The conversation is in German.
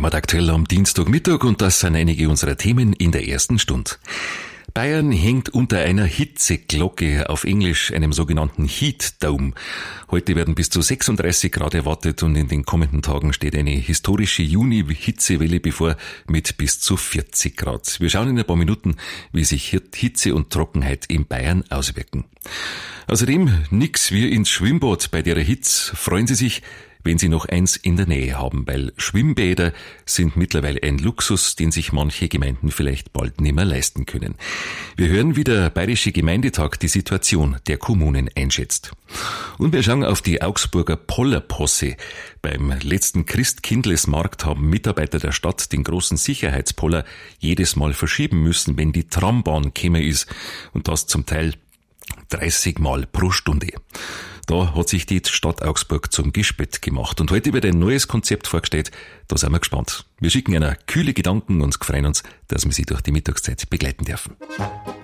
Heimataktuell am Dienstagmittag und das sind einige unserer Themen in der ersten Stunde. Bayern hängt unter einer Hitzeglocke, auf Englisch einem sogenannten Heat Dome. Heute werden bis zu 36 Grad erwartet und in den kommenden Tagen steht eine historische Juni-Hitzewelle bevor mit bis zu 40 Grad. Wir schauen in ein paar Minuten, wie sich Hitze und Trockenheit in Bayern auswirken. Außerdem nix wie ins Schwimmbad bei der Hitze. Freuen Sie sich, wenn Sie noch eins in der Nähe haben, weil Schwimmbäder sind mittlerweile ein Luxus, den sich manche Gemeinden vielleicht bald nicht mehr leisten können. Wir hören, wie der Bayerische Gemeindetag die Situation der Kommunen einschätzt. Und wir schauen auf die Augsburger Pollerposse. Beim letzten Christkindlesmarkt haben Mitarbeiter der Stadt den großen Sicherheitspoller jedes Mal verschieben müssen, wenn die Trambahn gekommen ist. Und das zum Teil 30 Mal pro Stunde. Da hat sich die Stadt Augsburg zum Gespött gemacht. Und heute wird ein neues Konzept vorgestellt. Da sind wir gespannt. Wir schicken einer kühle Gedanken und freuen uns, dass wir Sie durch die Mittagszeit begleiten dürfen.